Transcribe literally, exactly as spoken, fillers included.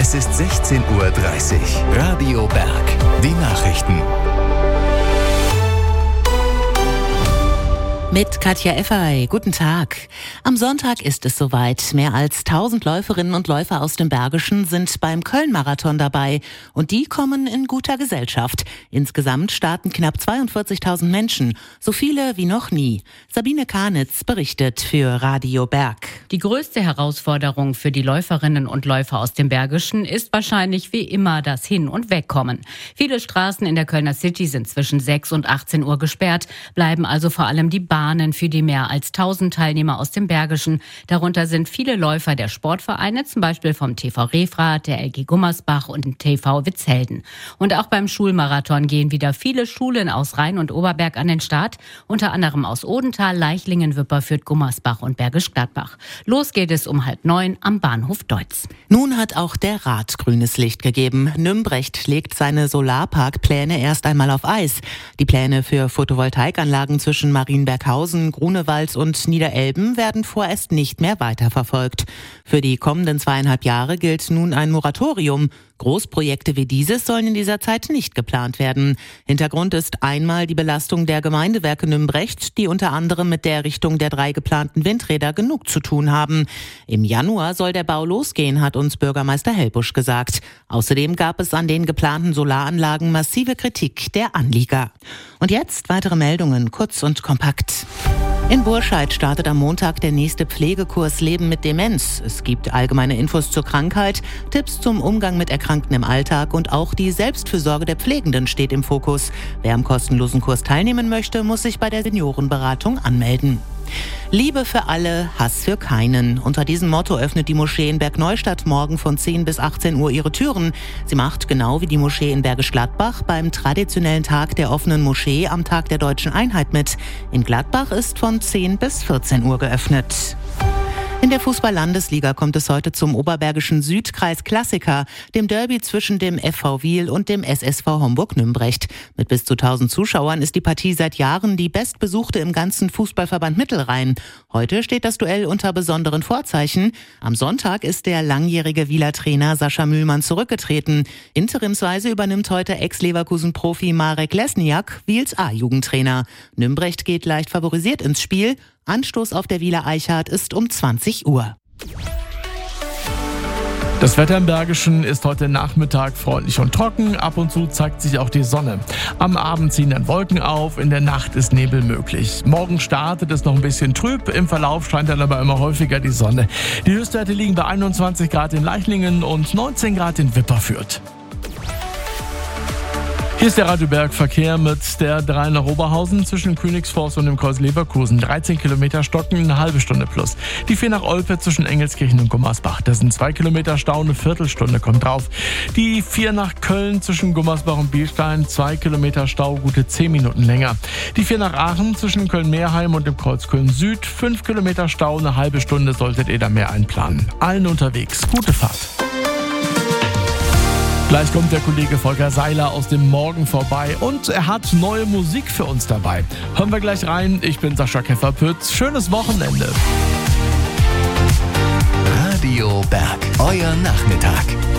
Es ist sechzehn Uhr dreißig. Radio Berg. Die Nachrichten. Mit Katja Effay. Guten Tag. Am Sonntag ist es soweit. Mehr als tausend Läuferinnen und Läufer aus dem Bergischen sind beim Köln-Marathon dabei. Und die kommen in guter Gesellschaft. Insgesamt starten knapp zweiundvierzigtausend Menschen. So viele wie noch nie. Sabine Karnitz berichtet für Radio Berg. Die größte Herausforderung für die Läuferinnen und Läufer aus dem Bergischen ist wahrscheinlich wie immer das Hin- und Wegkommen. Viele Straßen in der Kölner City sind zwischen sechs und achtzehn Uhr gesperrt, bleiben also vor allem die Bahnen für die mehr als tausend Teilnehmer aus dem Bergischen. Darunter sind viele Läufer der Sportvereine, zum Beispiel vom T V Refrath, der L G Gummersbach und dem T V Witzhelden. Und auch beim Schulmarathon gehen wieder viele Schulen aus Rhein und Oberberg an den Start, unter anderem aus Odenthal, Leichlingen, Wipperfürth, Gummersbach und Bergisch Gladbach. Los geht es um halb neun am Bahnhof Deutz. Nun hat auch der Rat grünes Licht gegeben. Nümbrecht legt seine Solarparkpläne erst einmal auf Eis. Die Pläne für Photovoltaikanlagen zwischen Marienberghausen, Grunewald und Niederelben werden vorerst nicht mehr weiterverfolgt. Für die kommenden zweieinhalb Jahre gilt nun ein Moratorium. Großprojekte wie dieses sollen in dieser Zeit nicht geplant werden. Hintergrund ist einmal die Belastung der Gemeindewerke Nümbrecht, die unter anderem mit der Errichtung der drei geplanten Windräder genug zu tun haben. Im Januar soll der Bau losgehen, hat uns Bürgermeister Hellbusch gesagt. Außerdem gab es an den geplanten Solaranlagen massive Kritik der Anlieger. Und jetzt weitere Meldungen, kurz und kompakt. In Burscheid startet am Montag der nächste Pflegekurs Leben mit Demenz. Es gibt allgemeine Infos zur Krankheit, Tipps zum Umgang mit Erkrankten im Alltag und auch die Selbstfürsorge der Pflegenden steht im Fokus. Wer am kostenlosen Kurs teilnehmen möchte, muss sich bei der Seniorenberatung anmelden. Liebe für alle, Hass für keinen. Unter diesem Motto öffnet die Moschee in Bergneustadt morgen von zehn bis achtzehn Uhr ihre Türen. Sie macht, genau wie die Moschee in Bergisch Gladbach, beim traditionellen Tag der offenen Moschee am Tag der Deutschen Einheit mit. In Gladbach ist von zehn bis vierzehn Uhr geöffnet. In der Fußball-Landesliga kommt es heute zum Oberbergischen Südkreis-Klassiker, dem Derby zwischen dem F V Wiel und dem S S V Homburg-Nümbrecht. Mit bis zu tausend Zuschauern ist die Partie seit Jahren die bestbesuchte im ganzen Fußballverband Mittelrhein. Heute steht das Duell unter besonderen Vorzeichen. Am Sonntag ist der langjährige Wieler Trainer Sascha Mühlmann zurückgetreten. Interimsweise übernimmt heute Ex-Leverkusen-Profi Marek Lesniak Wiels A-Jugendtrainer. Nümbrecht geht leicht favorisiert ins Spiel. Anstoß auf der Wieler Eichhardt ist um zwanzig Uhr. Das Wetter im Bergischen ist heute Nachmittag freundlich und trocken. Ab und zu zeigt sich auch die Sonne. Am Abend ziehen dann Wolken auf, in der Nacht ist Nebel möglich. Morgen startet es noch ein bisschen trüb, im Verlauf scheint dann aber immer häufiger die Sonne. Die Höchstwerte liegen bei einundzwanzig Grad in Leichlingen und neunzehn Grad in Wipperfürth. Hier ist der Radio Berg Verkehr mit der drei nach Oberhausen zwischen Königsforst und dem Kreuz Leverkusen. dreizehn Kilometer Stocken, eine halbe Stunde plus. Die vier nach Olpe zwischen Engelskirchen und Gummersbach. Das sind zwei Kilometer Stau, eine Viertelstunde kommt drauf. Die vier nach Köln zwischen Gummersbach und Bielstein, zwei Kilometer Stau, gute zehn Minuten länger. Die vier nach Aachen zwischen Köln-Meerheim und dem Kreuz Köln Süd, fünf Kilometer Stau, eine halbe Stunde solltet ihr da mehr einplanen. Allen unterwegs, gute Fahrt. Gleich kommt der Kollege Volker Seiler aus dem Morgen vorbei und er hat neue Musik für uns dabei. Hören wir gleich rein. Ich bin Sascha Keffer-Pütz. Schönes Wochenende. Radio Berg. Euer Nachmittag.